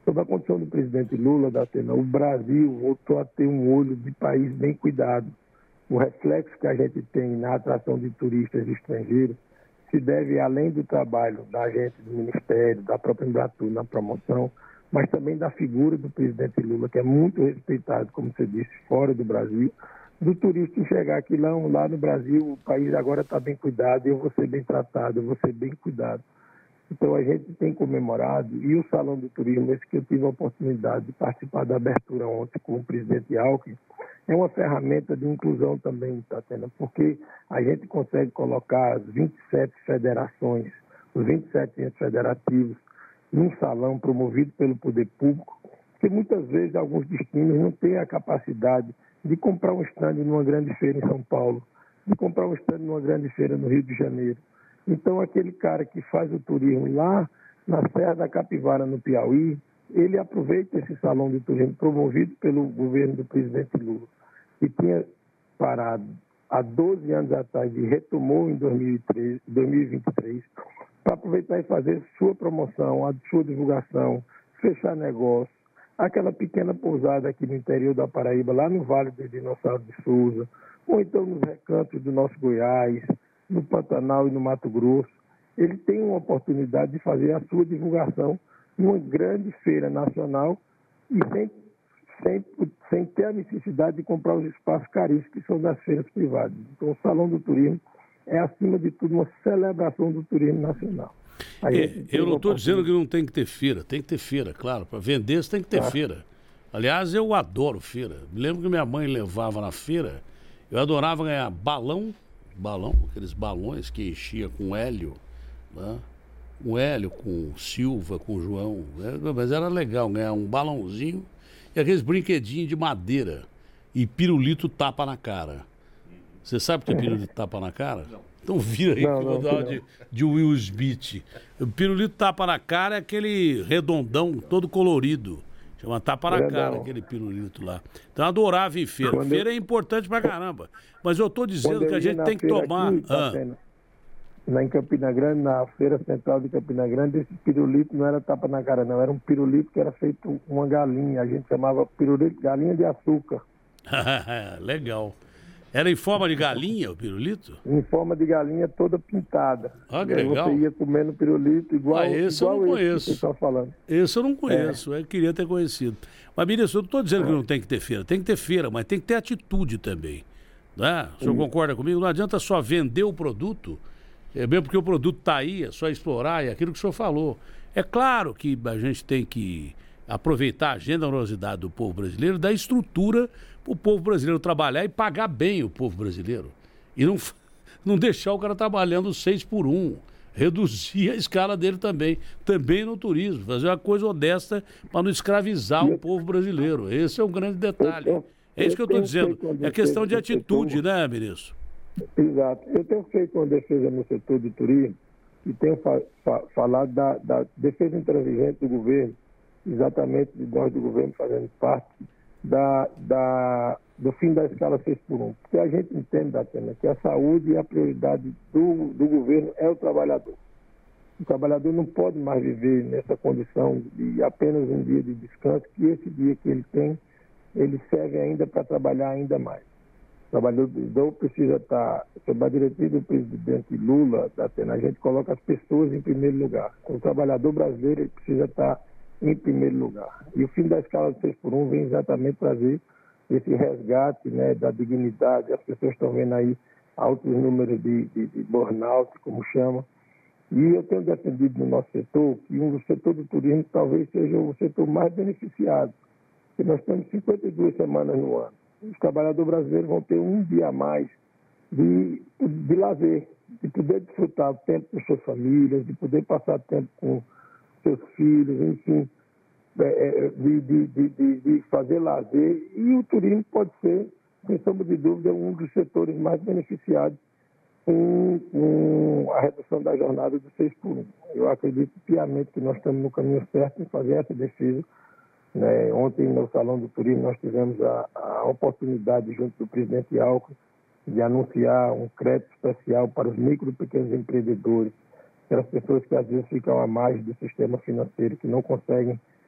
Sob a condição do presidente Lula, Datena, o Brasil voltou a ter um olho de país bem cuidado. O reflexo que a gente tem na atração de turistas estrangeiros se deve, além do trabalho da agente do Ministério, da própria Embratur na promoção, mas também da figura do presidente Lula, que é muito respeitado, como você disse, fora do Brasil, do turista enxergar que lá no Brasil o país agora está bem cuidado, eu vou ser bem tratado, eu vou ser bem cuidado. Então a gente tem comemorado, e o Salão do Turismo, esse que eu tive a oportunidade de participar da abertura ontem com o presidente Alckmin, é uma ferramenta de inclusão também, Tatiana, porque a gente consegue colocar as 27 federações, os 27 entes federativos, num salão promovido pelo poder público, porque muitas vezes alguns destinos não têm a capacidade de comprar um estande numa grande feira em São Paulo, de comprar um estande numa grande feira no Rio de Janeiro. Então, aquele cara que faz o turismo lá na Serra da Capivara, no Piauí, ele aproveita esse salão de turismo promovido pelo governo do presidente Lula, que tinha parado há 12 anos atrás e retomou em 2023, para aproveitar e fazer sua promoção, a sua divulgação, fechar negócio. Aquela pequena pousada aqui no interior da Paraíba, lá no Vale do Dinossauro de Souza, ou então nos recantos do nosso Goiás, no Pantanal e no Mato Grosso, ele tem uma oportunidade de fazer a sua divulgação numa grande feira nacional e sem ter a necessidade de comprar os espaços caríssimos que são das feiras privadas. Então, o Salão do Turismo é, acima de tudo, uma celebração do turismo nacional. Eu não estou dizendo que não tem que ter feira, claro. Para vender, você tem que ter feira. Aliás, eu adoro feira. Me lembro que minha mãe levava na feira, eu adorava ganhar balão, aqueles balões que enchia com hélio, né? Com hélio, com Silva, com João. Mas era legal ganhar um balãozinho e aqueles brinquedinhos de madeira e pirulito tapa na cara. Você sabe o que é pirulito tapa na cara? Não. Então vira aí que eu vou dar de Will Smith. O pirulito tapa na cara é aquele redondão, todo colorido. Chama tapa na cara, aquele pirulito lá. Então eu adorava ir em feira. Feira é importante pra caramba. Mas eu tô dizendo que a gente tem que tomar... Lá em Campina Grande, na Feira Central de Campina Grande, esse pirulito não era tapa na cara, não. Era um pirulito que era feito uma galinha. A gente chamava pirulito galinha de açúcar. Legal. Era em forma de galinha o pirulito? Em forma de galinha toda pintada. Ah, que legal. Você ia comendo pirulito igual esse eu não conheço. Que você está falando. Esse eu não conheço, eu queria ter conhecido. Mas, ministro, eu não estou dizendo que não tem que ter feira. Tem que ter feira, mas tem que ter atitude também. Né? O senhor concorda comigo? Não adianta só vender o produto, mesmo porque o produto está aí, é só explorar, é aquilo que o senhor falou. É claro que a gente tem que aproveitar a generosidade do povo brasileiro, dar estrutura para o povo brasileiro trabalhar e pagar bem o povo brasileiro. E não deixar o cara trabalhando 6x1. Reduzir a escala dele também no turismo. Fazer uma coisa honesta para não escravizar o povo brasileiro. Esse é um grande detalhe. É isso que eu estou dizendo. É questão de atitude, né, ministro? Exato. Eu tenho feito uma defesa no setor do turismo e tenho falado da defesa intransigente do governo, exatamente de nós do governo fazendo parte do fim da escala 6x1. Porque a gente entende, Datena, que a saúde e a prioridade do governo é o trabalhador. O trabalhador não pode mais viver nessa condição de apenas um dia de descanso, que esse dia que ele tem, ele serve ainda para trabalhar ainda mais. O trabalhador precisa estar, sob a diretriz do presidente Lula, Datena, a gente coloca as pessoas em primeiro lugar. O trabalhador brasileiro ele precisa estar em primeiro lugar. E o fim da escala de 6x1 vem exatamente trazer esse resgate, né, da dignidade. As pessoas estão vendo aí altos números de burnout, como chama. E eu tenho defendido no nosso setor que o setor do turismo talvez seja o setor mais beneficiado. Porque nós temos 52 semanas no ano. Os trabalhadores brasileiros vão ter um dia a mais de lazer, de poder desfrutar tempo com suas famílias, de poder passar tempo com seus filhos, enfim, de fazer lazer. E o turismo pode ser, sem sombra de dúvida, um dos setores mais beneficiados com a redução da jornada do 6x1. Eu acredito piamente que nós estamos no caminho certo em fazer essa defesa. Né? Ontem, no Salão do Turismo, nós tivemos a oportunidade, junto do presidente Alckmin, de anunciar um crédito especial para os micro e pequenos empreendedores, aquelas pessoas que às vezes ficam à margem do sistema financeiro, que não conseguem